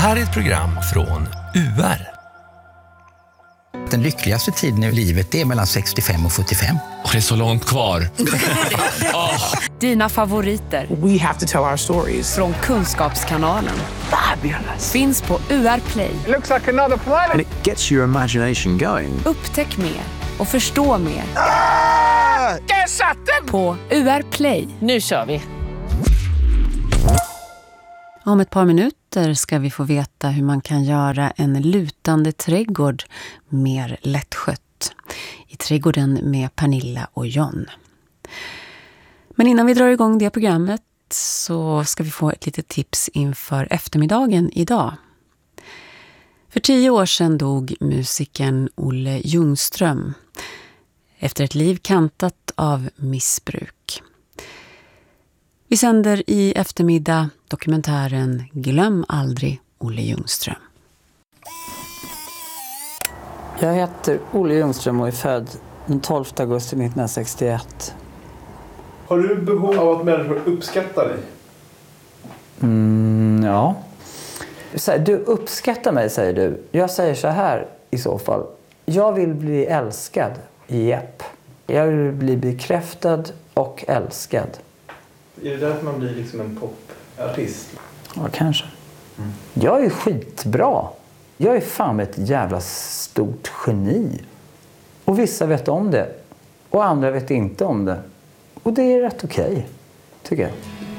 här är ett program från UR. Den lyckligaste tiden i livet är mellan 65 och 75. Och det är så långt kvar. Dina favoriter. We have to tell our stories. Från Kunskapskanalen. Fabulous. Finns på UR Play. It looks like another planet. And it gets your imagination going. Upptäck mer och förstå mer. Där satt den! På UR Play. Nu kör vi! Om ett par minuter ska vi få veta hur man kan göra en lutande trädgård mer lättskött. I trädgården med Pernilla och John. Men innan vi drar igång det programmet så ska vi få ett litet tips inför eftermiddagen idag. För 10 år sedan dog musikern Olle Ljungström efter ett liv kantat av missbruk. Vi sänder i eftermiddag dokumentären Glöm aldrig Olle Ljungström. Jag heter Olle Ljungström och är född den 12 augusti 1961. Har du behov av att människor uppskattar dig? Ja. Du uppskattar mig, säger du. Jag säger så här i så fall. Jag vill bli älskad. Japp. Jag vill bli bekräftad och älskad. Är det därför man blir liksom en popartist? Ja, kanske. Jag är skitbra. Jag är fan ett jävla stort geni. Och vissa vet om det. Och andra vet inte om det. Och det är rätt okej, tycker jag.